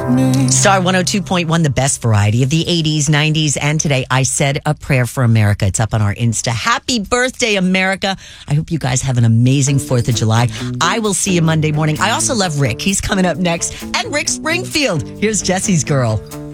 Star 102.1, the best variety of the 80s, 90s, and today. I said a prayer for America. It's up on our Insta. Happy birthday, America. I hope you guys have an amazing 4th of July. I will see you Monday morning. I also love Rick. He's coming up next. And Rick Springfield. Here's Jesse's Girl.